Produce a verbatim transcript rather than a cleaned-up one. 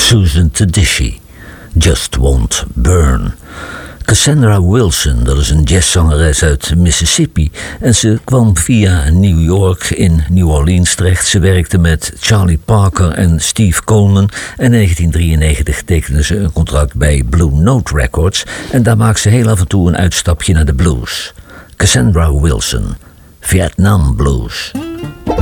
Susan Tedeschi, Just Won't Burn. Cassandra Wilson, dat is een jazzzangeres uit Mississippi. En ze kwam via New York in New Orleans terecht. Ze werkte met Charlie Parker en Steve Coleman. En in negentien drieënnegentig tekende ze een contract bij Blue Note Records. En daar maakte ze heel af en toe een uitstapje naar de blues. Cassandra Wilson, Vietnam Blues.